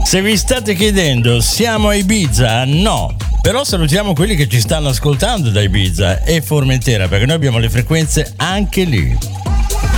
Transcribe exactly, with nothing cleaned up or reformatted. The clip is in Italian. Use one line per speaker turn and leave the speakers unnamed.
Se vi state chiedendo, siamo a Ibiza? No. Però salutiamo quelli che ci stanno ascoltando da Ibiza e Formentera, perché noi abbiamo le frequenze anche lì.